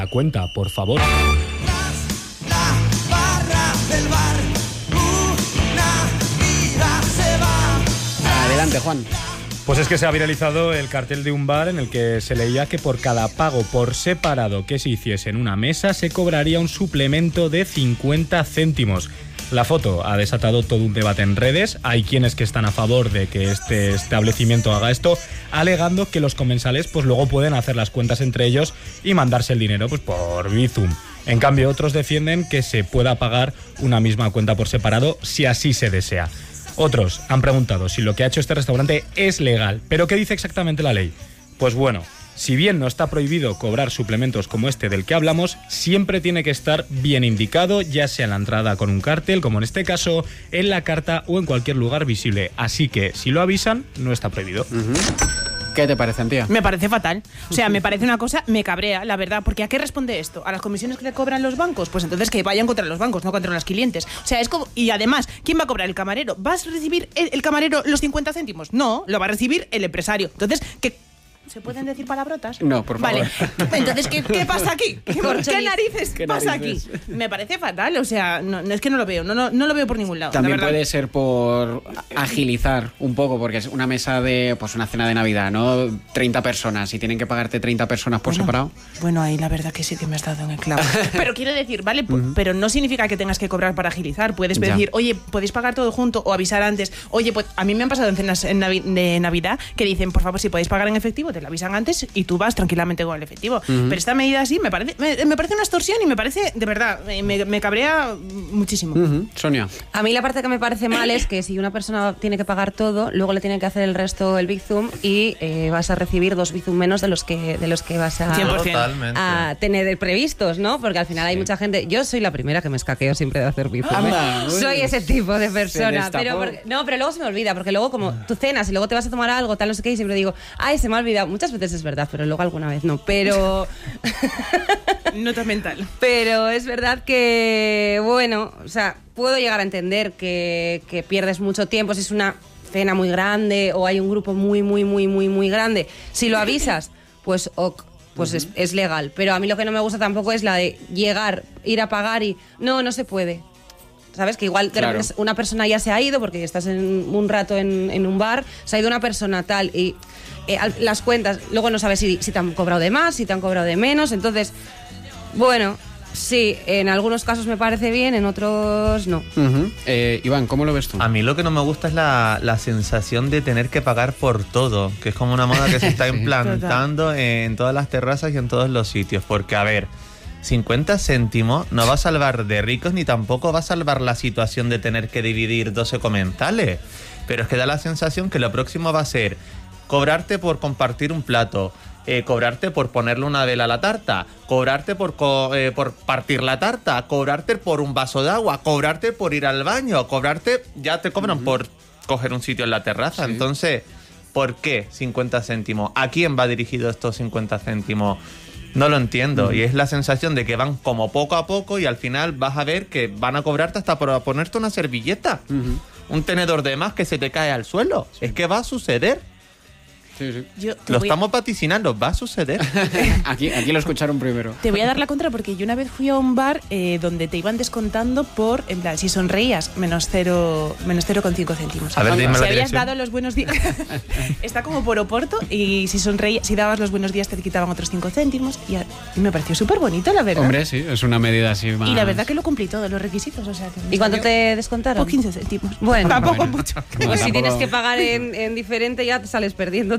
la cuenta, por favor. La barra del bar, una vida se va. Adelante, Juan. Pues es que se ha viralizado el cartel de un bar en el que se leía que por cada pago por separado que se hiciese en una mesa se cobraría un suplemento de 50 céntimos. La foto ha desatado todo un debate en redes. Hay quienes que están a favor de que este establecimiento haga esto, alegando que los comensales pues luego pueden hacer las cuentas entre ellos y mandarse el dinero pues por Bizum. En cambio, otros defienden que se pueda pagar una misma cuenta por separado si así se desea. Otros han preguntado si lo que ha hecho este restaurante es legal. ¿Pero qué dice exactamente la ley? Pues bueno, si bien no está prohibido cobrar suplementos como este del que hablamos, siempre tiene que estar bien indicado, ya sea en la entrada con un cartel, como en este caso, en la carta o en cualquier lugar visible. Así que, si lo avisan, no está prohibido. ¿Qué te parece, tía? Me parece fatal. O sea, me parece una cosa, me cabrea, la verdad. Porque ¿a qué responde esto? ¿A las comisiones que le cobran los bancos? Pues entonces que vayan contra los bancos, no contra los clientes. O sea, es como... Y además, ¿quién va a cobrar? ¿El camarero? ¿Vas a recibir el camarero los 50 céntimos? No, lo va a recibir el empresario. Entonces, ¿qué...? ¿Se pueden decir palabrotas? No, por favor. Vale, entonces, ¿qué pasa aquí? ¿Qué narices pasa aquí? Me parece fatal, o sea, no es que no lo veo, no lo veo por ningún lado. También puede ser por agilizar un poco, porque es una mesa de, pues una cena de Navidad, ¿no? 30 personas y tienen que pagarte 30 personas por separado. Bueno, ahí la verdad que sí que me has dado en el clavo. Pero quiero decir, vale, pero no significa que tengas que cobrar para agilizar. Puedes decir, oye, podéis pagar todo junto o avisar antes. Oye, pues a mí me han pasado en cenas de Navidad que dicen, por favor, si podéis pagar en efectivo, te lo avisan antes y tú vas tranquilamente con el efectivo. Pero esta medida así me parece una extorsión y me parece, de verdad, me cabrea muchísimo. Sonia. A mí la parte que me parece mal es que si una persona tiene que pagar todo, luego le tiene que hacer el resto el Bizum y vas a recibir 2 Bizum menos de los que vas a, 100%. a tener previstos, ¿no? Porque al final hay mucha gente... Yo soy la primera que me escaqueo siempre de hacer Bizum. Soy ese tipo de persona. Pero luego se me olvida, porque luego como tú cenas y luego te vas a tomar algo, tal, no sé qué, y siempre digo, ay, se me ha olvidado. Muchas veces es verdad, pero luego alguna vez no. Pero... Nota mental. Pero es verdad que, bueno, o sea, puedo llegar a entender que pierdes mucho tiempo si es una cena muy grande o hay un grupo muy grande. Si lo avisas, pues es legal. Pero a mí lo que no me gusta tampoco es la de llegar, ir a pagar y no se puede. ¿Sabes? Que igual una persona ya se ha ido porque estás un rato en un bar, se ha ido una persona tal y las cuentas, luego no sabes si te han cobrado de más, si te han cobrado de menos, entonces, bueno, sí, en algunos casos me parece bien, en otros no. Iván, ¿cómo lo ves tú? A mí lo que no me gusta es la sensación de tener que pagar por todo, que es como una moda que se está implantando en todas las terrazas y en todos los sitios, porque a ver... 50 céntimos no va a salvar de ricos ni tampoco va a salvar la situación de tener que dividir 12 comensales. Pero es que da la sensación que lo próximo va a ser cobrarte por compartir un plato, cobrarte por ponerle una vela a la tarta, cobrarte por partir la tarta, cobrarte por un vaso de agua, cobrarte por ir al baño, cobrarte... Ya te cobran por coger un sitio en la terraza. Sí. Entonces, ¿por qué 50 céntimos? ¿A quién va dirigido estos 50 céntimos? No lo entiendo, y es la sensación de que van como poco a poco y al final vas a ver que van a cobrarte hasta por ponerte una servilleta, un tenedor de más que se te cae al suelo. Es que va a suceder. Sí. Estamos vaticinando, va a suceder. aquí lo escucharon primero. Te voy a dar la contra porque yo una vez fui a un bar donde te iban descontando por, en plan, si sonreías, menos 0,5 céntimos. A ver, dime si la habías dirección. dado los buenos días, está como por Oporto, y si dabas los buenos días te quitaban otros 5 céntimos y me pareció súper bonito, la verdad. Hombre, sí, es una medida así más... Y la verdad que lo cumplí todos los requisitos, o sea... ¿Y cuánto te descontaron? Por 15 céntimos. Bueno, tampoco mucho. Pues si tienes que pagar en diferente ya te sales perdiendo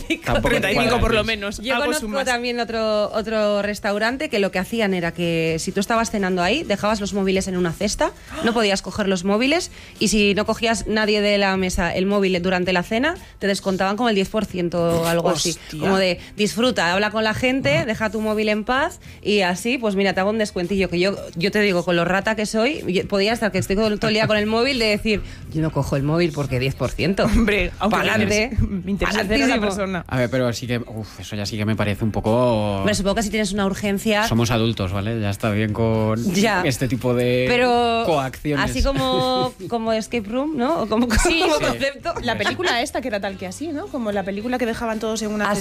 35 por lo menos. Yo conozco también otro restaurante que lo que hacían era que si tú estabas cenando ahí, dejabas los móviles en una cesta, no podías coger los móviles y si no cogías nadie de la mesa el móvil durante la cena, te descontaban como el 10% o algo así. Como de disfruta, habla con la gente, deja tu móvil en paz y así, pues mira, te hago un descuentillo. Que yo te digo, con lo rata que soy, podía estar que estoy todo el día con el móvil de decir, yo no cojo el móvil porque 10%. Hombre, pa'lante. Me interesa hacer a la persona. A ver, pero sí que... eso ya sí que me parece un poco... Pero supongo que si tienes una urgencia... Somos adultos, ¿vale? Ya está bien con este tipo de coacciones. Así como Escape Room, ¿no? O como concepto. La película esta que era tal que así, ¿no? Como la película que dejaban todos en una